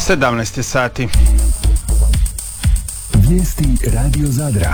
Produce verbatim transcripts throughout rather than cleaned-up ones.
sedamnaest sati. Vijesti Radio Zadra.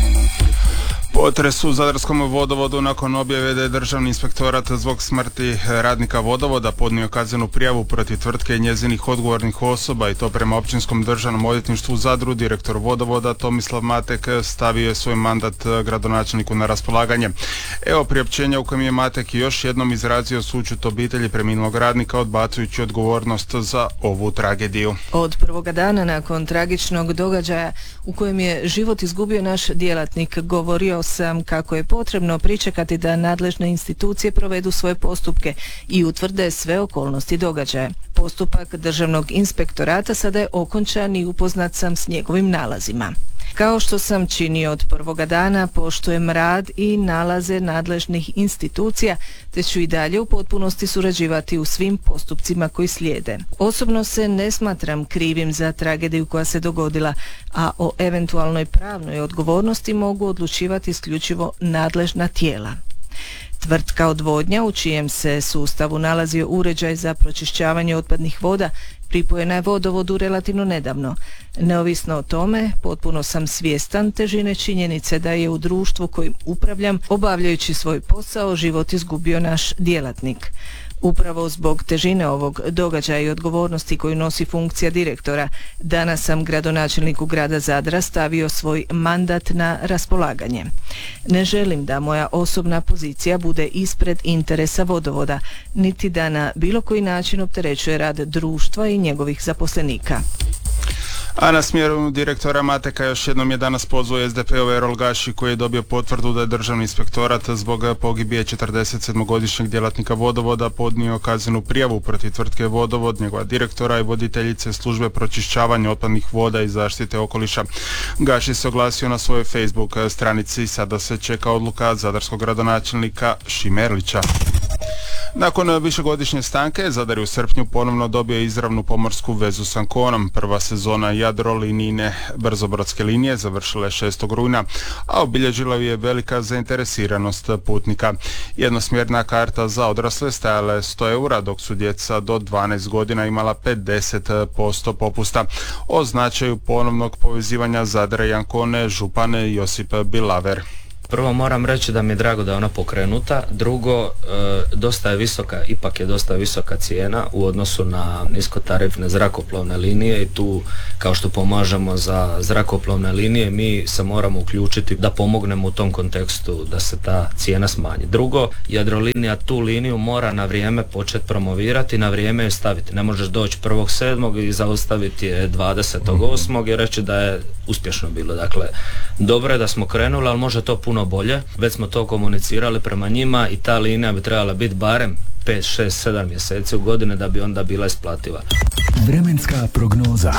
Potres u Zadarskom vodovodu nakon objave da je Državni inspektorat zbog smrti radnika vodovoda podnio kaznenu prijavu protiv tvrtke i njezinih odgovornih osoba, i to prema Općinskom državnom odvjetništvu u Zadru. Direktor vodovoda Tomislav Matek stavio je svoj mandat gradonačelniku na raspolaganje. Evo priopćenja u kojem je Matek još jednom izrazio sućut obitelji preminulog radnika, odbacujući odgovornost za ovu tragediju. Od prvoga dana nakon tragičnog događaja u kojem je život izgubio naš djelatnik, govorio sam kako je potrebno pričekati da nadležne institucije provedu svoje postupke i utvrde sve okolnosti događaja. Postupak Državnog inspektorata sada je okončan i upoznat sam s njegovim nalazima. Kao što sam činio od prvoga dana, poštujem rad i nalaze nadležnih institucija, te ću i dalje u potpunosti surađivati u svim postupcima koji slijede. Osobno se ne smatram krivim za tragediju koja se dogodila, a o eventualnoj pravnoj odgovornosti mogu odlučivati isključivo nadležna tijela. Tvrtka Odvodnja, u čijem se sustavu nalazio uređaj za pročišćavanje otpadnih voda, pripojena je vodovodu relativno nedavno. Neovisno o tome, potpuno sam svjestan težine činjenice da je u društvu kojim upravljam, obavljajući svoj posao, život izgubio naš djelatnik. Upravo zbog težine ovog događaja i odgovornosti koju nosi funkcija direktora, danas sam gradonačelniku grada Zadra stavio svoj mandat na raspolaganje. Ne želim da moja osobna pozicija bude ispred interesa vodovoda, niti da na bilo koji način opterećuje rad društva i njegovih zaposlenika. A na smjeru direktora Mateka još jednom je danas pozvao es de pe-ov Erol Gaši, koji je dobio potvrdu da je Državni inspektorat zbog pogibije četrdesetsedmogodišnjeg djelatnika vodovoda podnio kaznenu prijavu protiv tvrtke Vodovod, njegova direktora i voditeljice službe pročišćavanja otpadnih voda i zaštite okoliša. Gaši se oglasio na svojoj Facebook stranici. Sada se čeka odluka zadarskog gradonačelnika Šimerlića. Nakon višegodišnje stanke, Zadar je u srpnju ponovno dobio izravnu pomorsku vezu s Anconom. Prva sezona Jadrolinijine brzobrodske linije završila je šestog rujna, a obilježila je velika zainteresiranost putnika. Jednosmjerna karta za odrasle stajala je sto eura, dok su djeca do dvanaest godina imala pedeset posto popusta. O značaju ponovnog povezivanja Zadra i Ancone župan Josip Bilaver. Prvo moram reći da mi je drago da je ona pokrenuta, drugo, e, dosta je visoka, ipak je dosta visoka cijena u odnosu na niskotarifne zrakoplovne linije, i tu, kao što pomažemo za zrakoplovne linije, mi se moramo uključiti da pomognemo u tom kontekstu da se ta cijena smanji. Drugo, Jadrolinija tu liniju mora na vrijeme početi promovirati, na vrijeme je staviti. Ne možeš doći prvog sedmog i zaustaviti je dvadesetog osmog i reći da je uspješno bilo. Dakle, dobro je da smo krenuli, ali može to puno bolje. Već smo to komunicirali prema njima i ta linija bi trebala biti barem pet, šest, sedam mjeseci u godine da bi onda bila isplativa. Vremenska prognoza.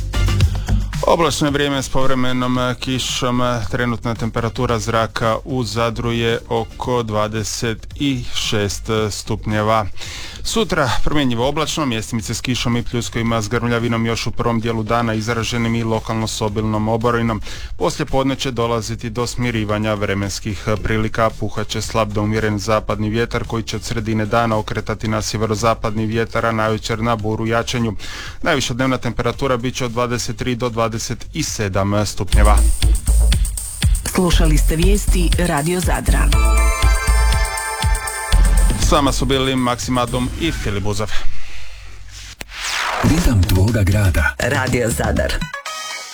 Oblačno vrijeme s povremenom kišom, trenutna temperatura zraka u Zadru je oko dvadeset šest stupnjeva. Sutra promjenjivo oblačno, mjestimice s kišom i pljuskovima s grmljavinom još u prvom dijelu dana izraženim i lokalno s obilnom oborinom. Poslije podne će dolaziti do smirivanja vremenskih prilika, puhat će slab do umjeren zapadni vjetar koji će od sredine dana okretati na sjeverozapadni vjetar, a navečer na buru jačanju. Najviša dnevna temperatura bit će od dvadeset tri do dvadeset sedam stupnjeva. Slušali ste vijesti Radio Zadra. S vama su bili Maksim Adom i Filip Buzav. Ritam tvoga grada. Radio Zadar.